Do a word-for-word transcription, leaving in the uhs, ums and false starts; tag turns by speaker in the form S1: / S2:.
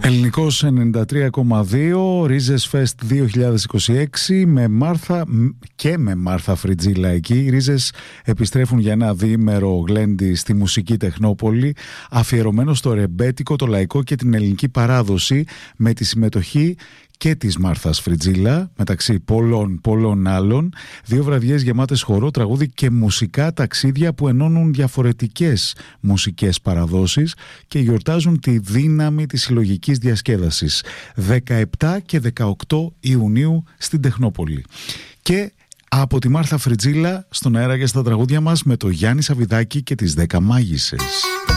S1: Ελληνικός ενενήντα τρία κόμμα δύο, Ρίζες Fest δύο χιλιάδες είκοσι έξι με Μάρθα και με Μάρθα Φριτζίλα εκεί. Οι Ρίζες επιστρέφουν για ένα διήμερο γλέντι στη μουσική Τεχνόπολη, αφιερωμένο στο ρεμπέτικο, το λαϊκό και την ελληνική παράδοση, με τη συμμετοχή και της Μάρθας Φριτζίλα, μεταξύ πολλών πολλών άλλων. Δύο βραδιές γεμάτες χορό, τραγούδι και μουσικά ταξίδια που ενώνουν διαφορετικές μουσικές παραδόσεις και γιορτάζουν τη δύναμη της συλλογικής διασκέδασης. δεκαεπτά και δεκαοκτώ Ιουνίου στην Τεχνόπολη. Και από τη Μάρθα Φριτζίλα στον αέρα και στα τραγούδια μας με το Γιάννη Σαββιδάκη και τις δέκα Μάγισσες.